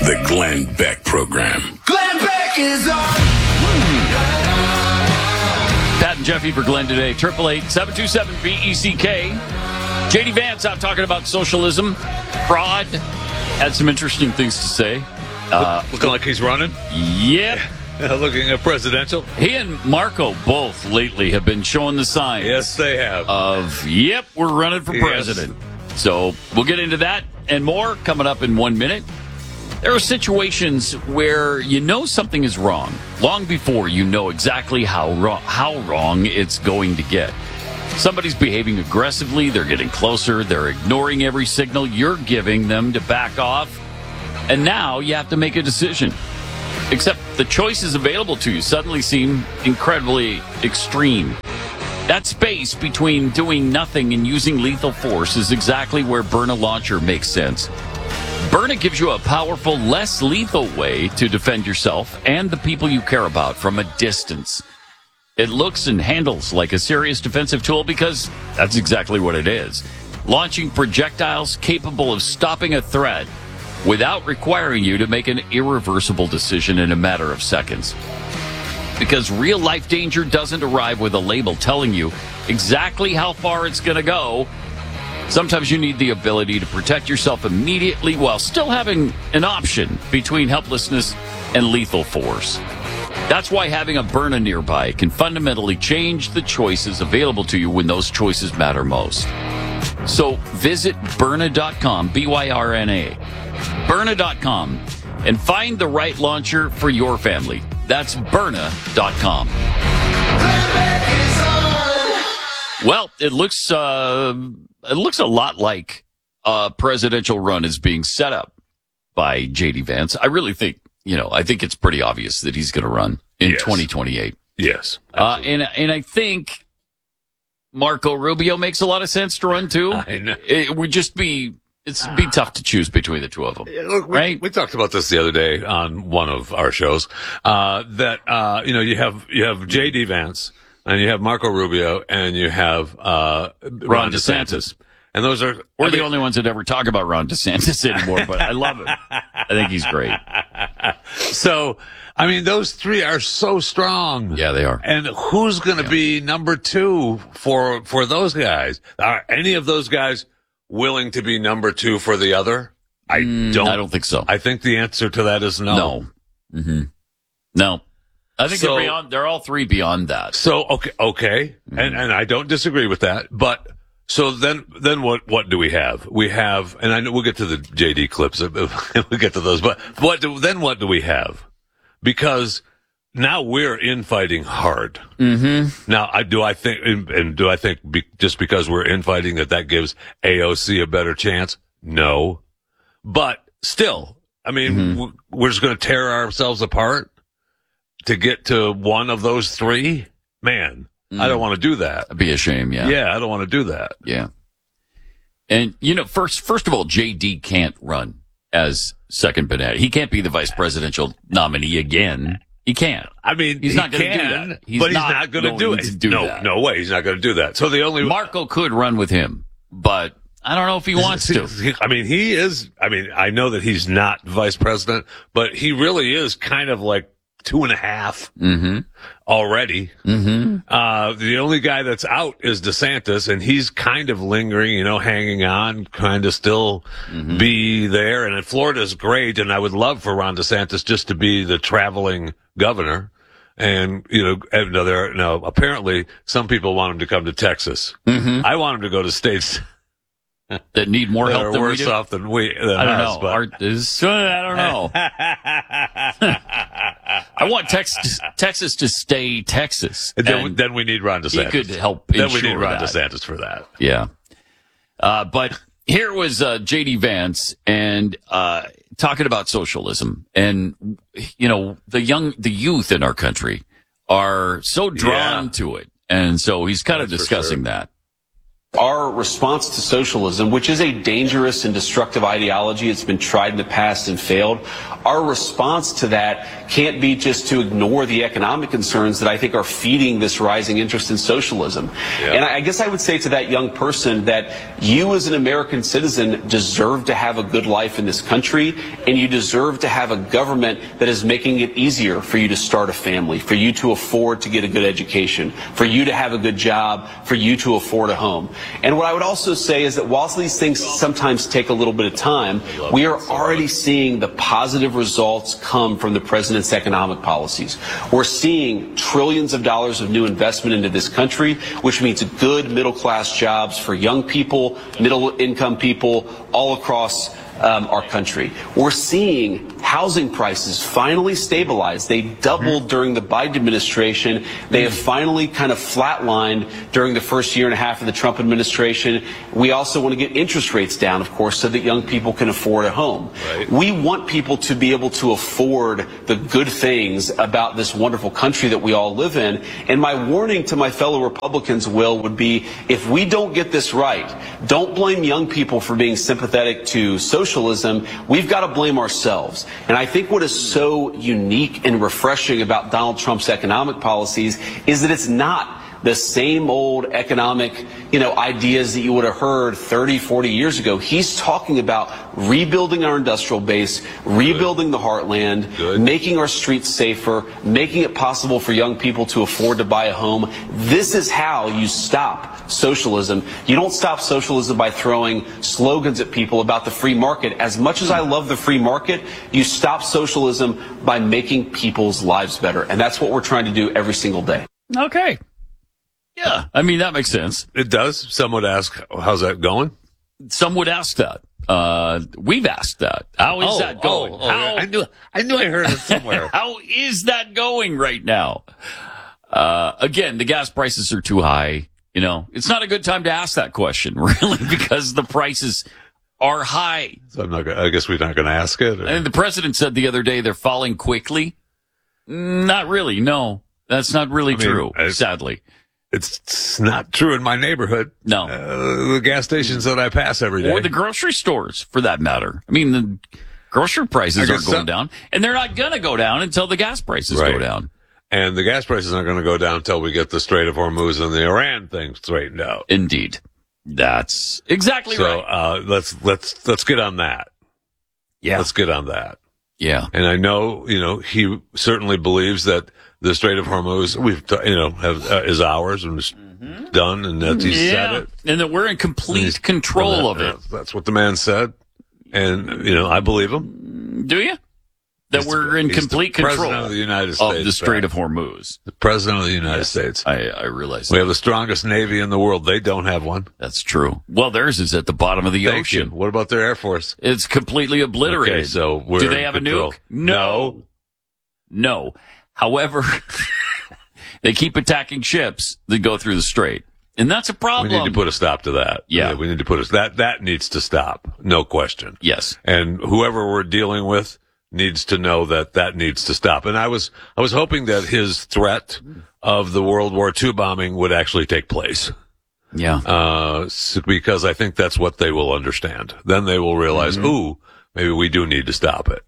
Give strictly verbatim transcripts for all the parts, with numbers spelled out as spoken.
The Glenn Beck Program. Glenn Beck is on. Pat and Jeffy for Glenn today. triple eight seven two seven B E C K. J D Vance out talking about socialism, fraud. Had some interesting things to say. Uh, Looking like he's running? Yep. Looking at presidential? He and Marco both lately have been showing the signs. Yes, they have. Of, yep, we're running for Yes. president. So we'll get into that and more coming up in one minute. There are situations where you know something is wrong long before you know exactly how wrong, how wrong it's going to get. Somebody's behaving aggressively, they're getting closer, they're ignoring every signal you're giving them to back off, and now you have to make a decision. Except the choices available to you suddenly seem incredibly extreme. That space between doing nothing and using lethal force is exactly where Burn a Launcher makes sense. Burn It gives you a powerful, less lethal way to defend yourself and the people you care about from a distance. It looks and handles like a serious defensive tool because that's exactly what it is. Launching projectiles capable of stopping a threat without requiring you to make an irreversible decision in a matter of seconds. Because real-life danger doesn't arrive with a label telling you exactly how far it's going to go. Sometimes you need the ability to protect yourself immediately while still having an option between helplessness and lethal force. That's why having a Byrna nearby can fundamentally change the choices available to you when those choices matter most. So visit Byrna dot com, B Y R N A, Byrna dot com, and find the right launcher for your family. That's Byrna dot com. Well, it looks uh, it looks a lot like a presidential run is being set up by J D Vance. I really think, you know, I think it's pretty obvious that he's going to run in Yes. twenty twenty-eight. Yes. Uh, and and I think Marco Rubio makes a lot of sense to run too. I know. It would just be it's be tough to choose between the two of them. Yeah, look, we, right? we talked about this the other day on one of our shows, uh, that, uh, you know, you have, you have J D Vance and you have Marco Rubio and you have, uh, Ron, Ron DeSantis. DeSantis. And those are, We're I the mean- only ones that ever talk about Ron DeSantis anymore, but I love him. I think he's great. So, I mean, those three are so strong. Yeah, they are. And who's going to be number two for, for those guys? Are any of those guys willing to be number two for the other? I Mm, don't. I don't think so. I think the answer to that is no. No. Mm-hmm. No. I think So- they're beyond, they're all three beyond that. So, okay, okay. Mm-hmm. And, and I don't disagree with that, but so then, then what, what do we have? We have, and I know we'll get to the J D clips, we'll get to those, but what do, then what do we have? Because now we're infighting hard. Mm-hmm. Now, I do I think, and, and do I think be, just because we're infighting that that gives A O C a better chance? No. But still, I mean, Mm-hmm. w- we're just going to tear ourselves apart to get to one of those three? Man, I don't want to do that. It'd be a shame, yeah. Yeah, I don't want to do that. Yeah. And, you know, first, first of all, J D can't run as second banana. He can't be the vice presidential nominee again. He can't. I mean, He's he not gonna do can, that. He's but he's not not going to going do to it. do no, that. no way. He's not going to do that. So the only Marco could run with him, but I don't know if he wants to. I mean, he is. I mean, I know that he's not vice president, but he really is kind of like two and a half Mm-hmm. already. Mm-hmm. Uh, the only guy that's out is DeSantis, and he's kind of lingering, you know, hanging on, kind of still Mm-hmm. be there. And Florida's great, and I would love for Ron DeSantis just to be the traveling governor. And, you know, and no, there, no, apparently some people want him to come to Texas. Mm-hmm. I want him to go to states That need more that help are than we worse do. off than we, than I don't us, know. but- Art is, I don't know. I want Texas, Texas to stay Texas. And then, And then we need Ron he DeSantis. could help Then we ensure need Ron that. DeSantis for that. Yeah. Uh, but here was uh, J D Vance and uh, talking about socialism. And, you know, the young, the youth in our country are so drawn Yeah. to it. And so he's kind of That's for discussing sure. that. Our response to socialism, which is a dangerous and destructive ideology, it's been tried in the past and failed. Our response to that can't be just to ignore the economic concerns that I think are feeding this rising interest in socialism. Yeah. And I guess I would say to that young person that you as an American citizen deserve to have a good life in this country, and you deserve to have a government that is making it easier for you to start a family, for you to afford to get a good education, for you to have a good job, for you to afford a home. And what I would also say is that whilst these things sometimes take a little bit of time, we are already seeing the positive results come from the president's economic policies. We're seeing trillions of dollars of new investment into this country, which means good middle-class jobs for young people, middle-income people all across Um, our country. We're seeing housing prices finally stabilize. They doubled during the Biden administration. They have finally kind of flatlined during the first year and a half of the Trump administration. We also want to get interest rates down, of course, so that young people can afford a home. Right. We want people to be able to afford the good things about this wonderful country that we all live in. And my warning to my fellow Republicans, Will, would be if we don't get this right, don't blame young people for being sympathetic to socialism. We've got to blame ourselves. And I think what is so unique and refreshing about Donald Trump's economic policies is that it's not the same old economic, you know, ideas that you would have heard thirty, forty years ago. He's talking about rebuilding our industrial base, rebuilding Good. the heartland, Good. making our streets safer, making it possible for young people to afford to buy a home. This is how you stop socialism. You don't stop socialism by throwing slogans at people about the free market. As much as I love the free market, you stop socialism by making people's lives better. And that's what we're trying to do every single day. Okay. Yeah, I mean, that makes sense. It does. Some would ask, how's that going? Some would ask that. Uh, we've asked that. How is oh, that going? Oh, oh, How, I knew, I knew I heard it somewhere. How is that going right now? Uh, again, the gas prices are too high. You know, it's not a good time to ask that question, really, because the prices are high. So I'm not. I guess we're not going to ask it. Or? And the president said the other day they're falling quickly. Not really. No, that's not really I mean, true. I, sadly. It's not true in my neighborhood. No. Uh, the gas stations that I pass every day. Or the grocery stores, for that matter. I mean, the grocery prices are going so. down, and they're not going to go down until the gas prices right. go down. And the gas prices aren't going to go down until we get the Strait of Hormuz and the Iran thing straightened out. Indeed. That's exactly so, right. So uh, let's, let's, let's get on that. Yeah. Let's get on that. Yeah. And I know, you know, he certainly believes that the Strait of Hormuz, we've, t- you know, have, uh, is ours and is mm-hmm. done, and that he yeah. said it. And that we're in complete control of it. That's what the man said. And, you know, I believe him. Do you? That he's we're in complete the control president of the United States, of the Strait of Hormuz. The president of the United yes, States. I, I realize we that. have the strongest Navy in the world. They don't have one. That's true. Well, theirs is at the bottom of the Thank ocean. You. What about their Air Force? It's completely obliterated. Okay, so we're Do they have a nuke? No. No. However, they keep attacking ships that go through the strait. And that's a problem. We need to put a stop to that. Yeah. yeah we need to put a, that, that needs to stop. No question. Yes. And whoever we're dealing with needs to know that that needs to stop. And I was, I was hoping that his threat of the World War Two bombing would actually take place. Yeah. Uh, because I think that's what they will understand. Then they will realize, mm-hmm. ooh, maybe we do need to stop it.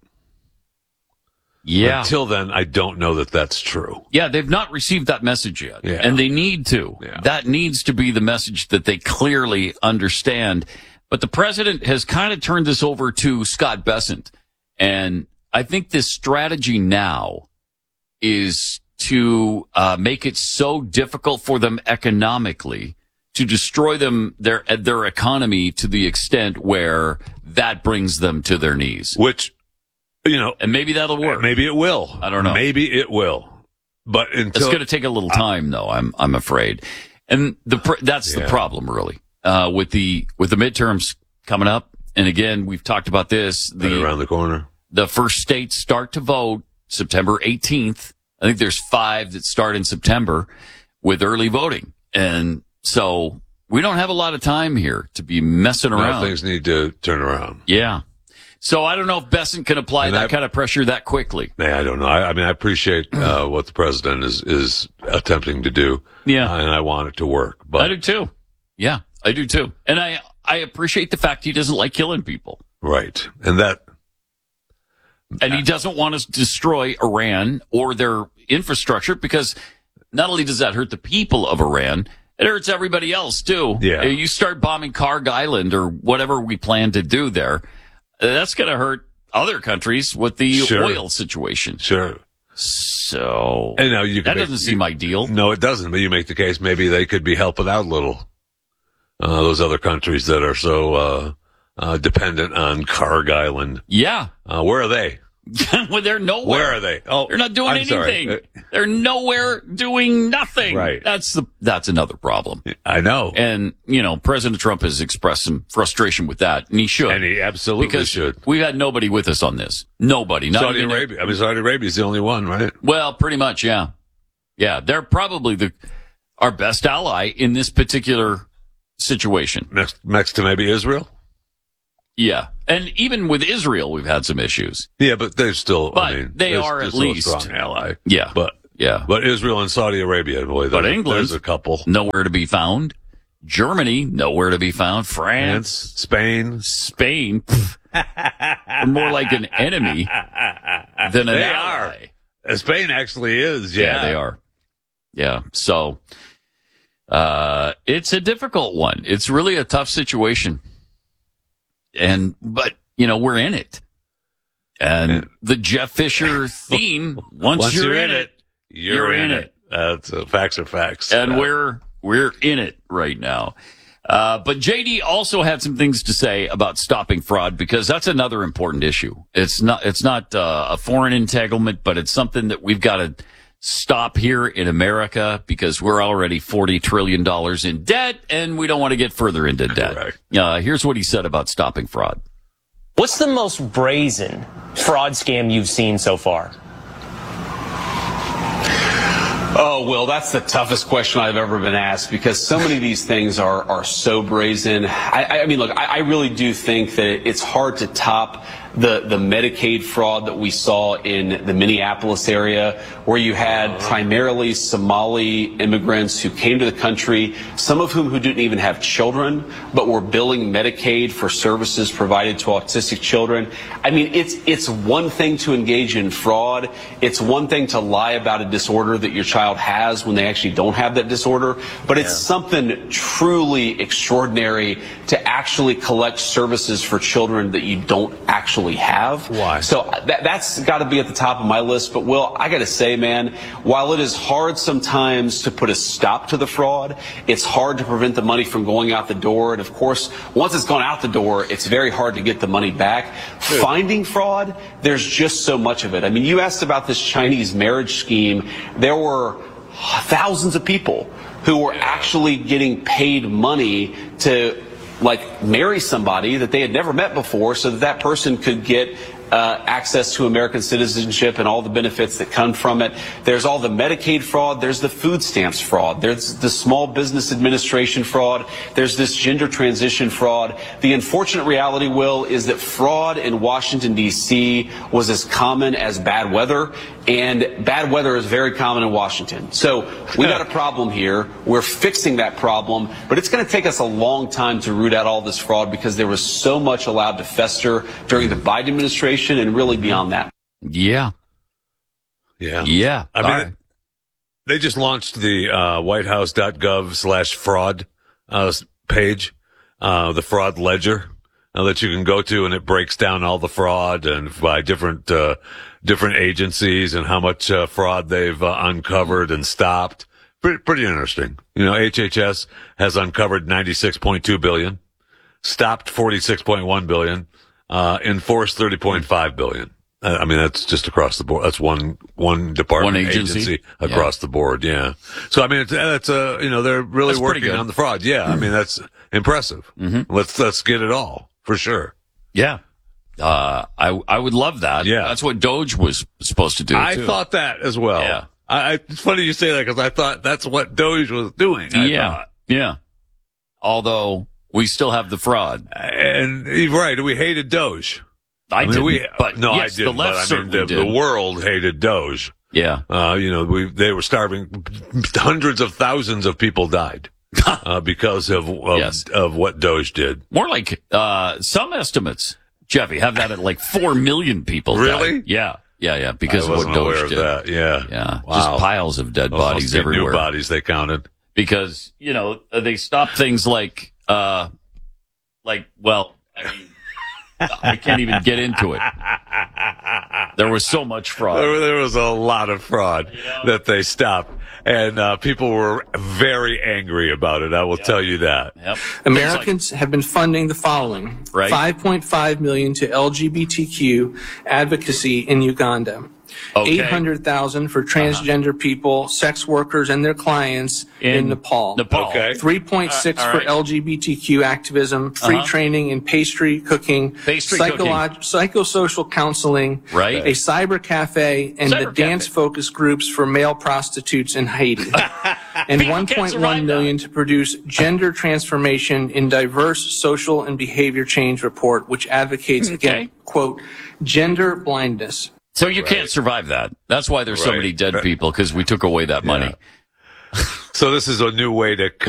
Yeah. Until then, I don't know that that's true. Yeah, they've not received that message yet. Yeah. And they need to. Yeah. That needs to be the message that they clearly understand. But the president has kind of turned this over to Scott Bessent. And I think this strategy now is to uh, make it so difficult for them economically to destroy them, their, their economy to the extent where that brings them to their knees. Which, you know, and maybe that'll work. Maybe it will. I don't know. Maybe it will. But until it's going to take a little time, though. I'm I'm afraid, and the pr- that's yeah. the problem, really, uh, with the with the midterms coming up. And again, we've talked about this. The right around the corner. The first states start to vote September eighteenth. I think there's five that start in September with early voting, and so we don't have a lot of time here to be messing around. No, things need to turn around. Yeah. So I don't know if Bessent can apply and that I, kind of pressure that quickly. Yeah, I don't know. I, I mean, I appreciate uh, what the president is is attempting to do. Yeah, uh, and I want it to work. But I do too. Yeah, I do too. And I, I appreciate the fact he doesn't like killing people. Right. And that, and he doesn't want to destroy Iran or their infrastructure, because not only does that hurt the people of Iran, it hurts everybody else too. Yeah. You start bombing Karg Island or whatever we plan to do there, that's going to hurt other countries with the Sure. oil situation. Sure. So And now you can that make- doesn't seem ideal. No, it doesn't. But you make the case maybe they could be helping out a little. Uh, those other countries that are so uh, uh, dependent on Karg Island. Yeah. Uh, where are they? Well, they're nowhere. Where are they? Oh, They're not doing I'm anything. sorry. They're nowhere doing nothing. Right. That's the that's another problem. I know. And, you know, President Trump has expressed some frustration with that, and he should. And he absolutely because should. We've had nobody with us on this. Nobody. Not Saudi even Arabia. I mean, Saudi Arabia's the only one, right? Well, pretty much, yeah. Yeah, they're probably the our best ally in this particular situation. Next, next to maybe Israel. Yeah. And even with Israel, we've had some issues. Yeah, but they're still. But I mean, they they're- are they're at still a least- strong ally. Yeah. But Yeah. but Israel and Saudi Arabia, boy, But there- England, there's a couple. nowhere to be found. Germany, nowhere to be found. France, France, Spain. Spain, pff, are more like an enemy than an They ally. Uh, Spain actually is. Yeah, Yeah, they are. Yeah. So, uh, it's a difficult one. It's really a tough situation. And, but, you know, we're in it. And Yeah. the Jeff Fisher theme, once, you're, in it, you're, in it. That's uh, facts are facts. and Uh, we're, we're in it right now. Uh, but J D also had some things to say about stopping fraud, because that's another important issue. It's not, it's not, uh, a foreign entanglement, but it's something that we've got to stop here in America, because we're already forty trillion dollars in debt, and we don't want to get further into debt. Correct. Uh, here's what he said about stopping fraud. What's the most brazen fraud scam you've seen so far? Oh, Will, that's the toughest question I've ever been asked, because so many of these things are, are so brazen. I, I mean, look, I, I really do think that it's hard to top the, the Medicaid fraud that we saw in the Minneapolis area, where you had primarily Somali immigrants who came to the country, some of whom who didn't even have children, but were billing Medicaid for services provided to autistic children. I mean, it's, it's one thing to engage in fraud. It's one thing to lie about a disorder that your child has when they actually don't have that disorder. But it's something truly extraordinary to actually collect services for children that you don't actually have. Why? So that, that's got to be at the top of my list. But Will, I got to say, man, while it is hard sometimes to put a stop to the fraud, it's hard to prevent the money from going out the door. And of course, once it's gone out the door, it's very hard to get the money back. Finding fraud, there's just so much of it. I mean, you asked about this Chinese marriage scheme. There were thousands of people who were actually getting paid money to like marry somebody that they had never met before, so that that person could get uh, access to American citizenship and all the benefits that come from it. There's all the Medicaid fraud. There's the food stamps fraud. There's the Small Business Administration fraud. There's this gender transition fraud. The unfortunate reality, Will, is that fraud in Washington, D C was as common as bad weather, and bad weather is very common in Washington. So we got a problem here. We're fixing that problem, but it's going to take us a long time to root out all this fraud, because there was so much allowed to fester during the Biden administration and really beyond that. Yeah. Yeah. Yeah. I mean, All right. they just launched the uh, whitehouse.gov slash fraud uh, page, uh, the fraud ledger uh, that you can go to, and it breaks down all the fraud and by different uh, different agencies and how much uh, fraud they've uh, uncovered and stopped. Pretty, pretty interesting. You know, H H S has uncovered ninety-six point two billion, stopped forty-six point one billion, uh, enforced thirty point five billion. Uh, I mean, that's just across the board. That's one, one department, One agency? across the board. Yeah. So, I mean, it's, that's, uh, you know, they're really That's pretty working good. on the fraud. Yeah. I mean, that's impressive. Mm-hmm. Let's, let's get it all for sure. Yeah. Uh, I, I would love that. Yeah. That's what Doge was supposed to do. I too. thought that as well. Yeah. I, I, it's funny you say that, because I thought that's what Doge was doing. I yeah. thought. Yeah. Although we still have the fraud. And you're right. We hated Doge. I, I mean, didn't, we, but no, yes, I didn't. the left but I mean, certainly the, did. the world hated Doge. Yeah. Uh, you know, we, they were starving. Hundreds of thousands of people died. uh, because of of, Yes. of what Doge did. More like uh, some estimates, Jeffy, have that at like four million people. Really? Died. Yeah, yeah, yeah. Because I of what wasn't aware Doge of did. that. Yeah, Yeah, Wow. just piles of dead Those must bodies be everywhere. New bodies they counted. Because you know they stopped things like, uh, like well, I mean, I can't even get into it. There was so much fraud. There, there was a lot of fraud that they stopped, and uh, people were very angry about it. I will tell you that. Yep. Americans have been funding the following. Right. five point five million dollars to L G B T Q advocacy in Uganda. Okay. eight hundred thousand dollars for transgender people, sex workers, and their clients in, In Nepal. Nepal. Okay. three point six Uh, all for right. L G B T Q activism, free Uh-huh. training in pastry cooking, Pastry psycholo- psychosocial counseling, Right. a cyber cafe, and Cyber the dance cafe. focus groups for male prostitutes in Haiti. And People one can't point survive one million that. to produce gender transformation in diverse social and behavior change report, which advocates Okay. against, quote, gender blindness. So you can't survive that. That's why there's so Right. many dead people, because we took away that money. So this is a new way to